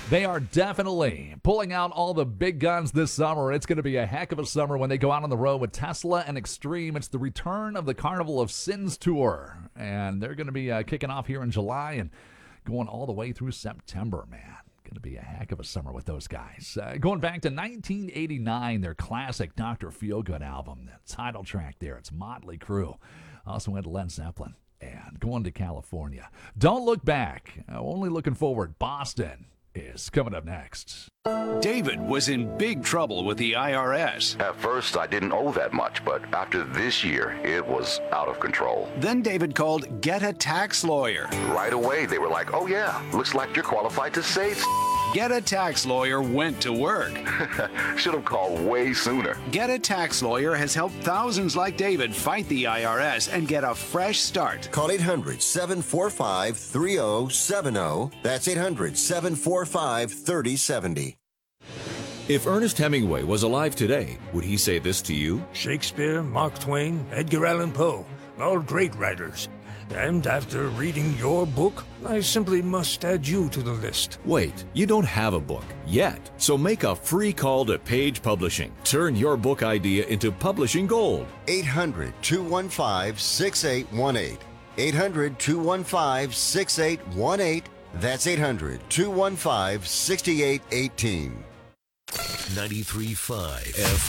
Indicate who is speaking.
Speaker 1: They are definitely pulling out all the big guns this summer. It's going to be a heck of a summer when they go out on the road with Tesla and Extreme. It's the return of the Carnival of Sins tour, and they're going to be kicking off here in July and going all the way through September, man. Going to be a heck of a summer with those guys. Going back to 1989, their classic Dr. Feelgood album, the title track there, it's Motley Crue. Also went to Led Zeppelin and going to California. Don't look back. Only looking forward. Boston is coming up next.
Speaker 2: David was in big trouble with the IRS.
Speaker 3: At first, I didn't owe that much, but after this year, it was out of control.
Speaker 2: Then David called Get a Tax Lawyer.
Speaker 3: Right away, they were like, oh yeah, looks like you're qualified to save.
Speaker 2: Get a Tax Lawyer went to work.
Speaker 3: Should have called way sooner.
Speaker 2: Get a Tax Lawyer has helped thousands like David fight the IRS and get a fresh start.
Speaker 4: Call 800-745-3070. That's 800-745-3070.
Speaker 5: If Ernest Hemingway was alive today, would he say this to you?
Speaker 6: Shakespeare, Mark Twain, Edgar Allan Poe, all great writers. And after reading your book, I simply must add you to the list.
Speaker 5: Wait, you don't have a book yet. So make a free call to Page Publishing. Turn your book idea into publishing gold.
Speaker 4: 800-215-6818. 800-215-6818. That's 800-215-6818.
Speaker 7: 93.5 FM.